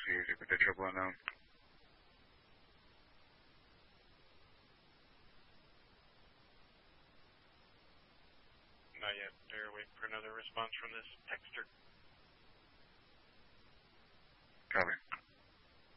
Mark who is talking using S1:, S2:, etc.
S1: associated with the triple unknown?
S2: Not yet. They're waiting for another response from this texter.
S1: Copy.